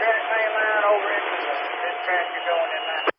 Trinity main line over into this tractor going in there.